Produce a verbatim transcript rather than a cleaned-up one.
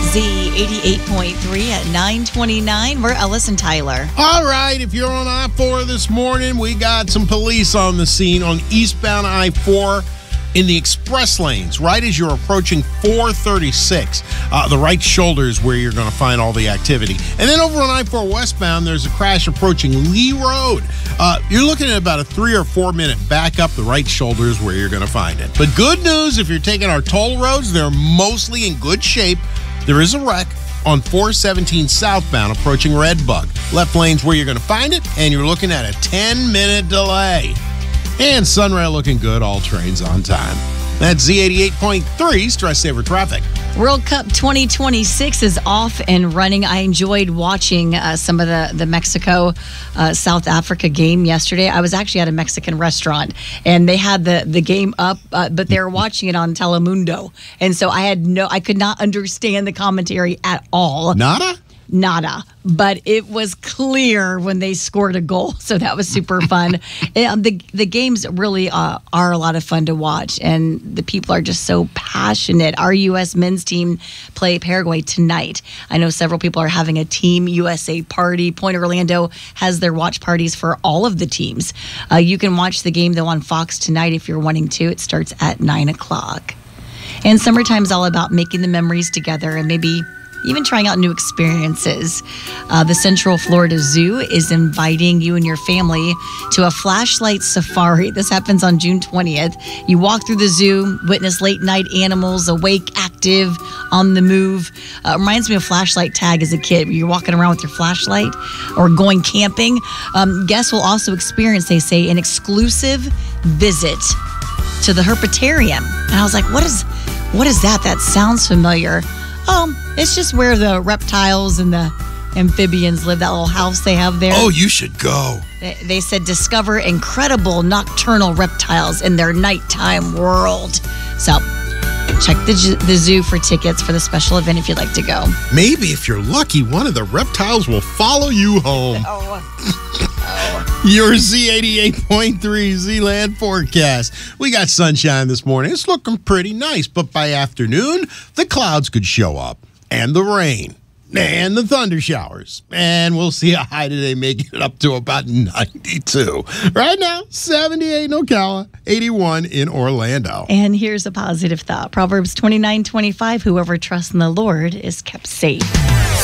Z eighty-eight point three at nine twenty-nine. We're Ellis and Tyler. All right, if you're on I four this morning, we got some police on the scene on eastbound I four in the express lanes, right as you're approaching four thirty-six. Uh, the right shoulder is where you're going to find all the activity. And then over on I four westbound, there's a crash approaching Lee Road. Uh, you're looking at about a three or four minute backup. The right shoulder is where you're going to find it. But good news, if you're taking our toll roads, they're mostly in good shape. There is a wreck on four seventeen southbound approaching Redbug. Left lane's where you're going to find it, and you're looking at a ten minute delay. And Sunrail looking good, all trains on time. That's Z eighty-eight point three, Stress Saver Traffic. World Cup twenty twenty-six is off and running. I enjoyed watching uh, some of the, the Mexico-South uh, Africa game yesterday. I was actually at a Mexican restaurant, and they had the, the game up, uh, but they were watching it on Telemundo. And so I had no, I could not understand the commentary at all. Nada? Nada, but it was clear when they scored a goal, so that was super fun. And the the games really uh, are a lot of fun to watch, and the people are just so passionate. Our U S men's team play Paraguay tonight. I know several people are having a Team U S A party. Point Orlando has their watch parties for all of the teams. Uh, you can watch the game, though, on Fox tonight if you're wanting to. It starts at nine o'clock. And summertime's all about making the memories together and maybe even trying out new experiences. Uh, the Central Florida Zoo is inviting you and your family to a flashlight safari. This happens on June twentieth. You walk through the zoo, witness late night animals, awake, active, on the move. Uh, reminds me of flashlight tag as a kid. You're walking around with your flashlight or going camping. Um, guests will also experience, they say, an exclusive visit to the herpetarium. And I was like, what is, what is that? That sounds familiar. Oh, it's just where the reptiles and the amphibians live, that little house they have there. Oh, you should go. They, they said discover incredible nocturnal reptiles in their nighttime world. So check the, the zoo for tickets for the special event if you'd like to go. Maybe if you're lucky, one of the reptiles will follow you home. Oh. Your Z eighty-eight point three Z-Land forecast. We got sunshine this morning. It's looking pretty nice, but by afternoon, the clouds could show up, and the rain, and the thunder showers. And we'll see a high today, making it up to about ninety-two. Right now, seventy-eight in Ocala, eighty-one in Orlando. And here's a positive thought. Proverbs twenty-nine twenty-five, whoever trusts in the Lord is kept safe.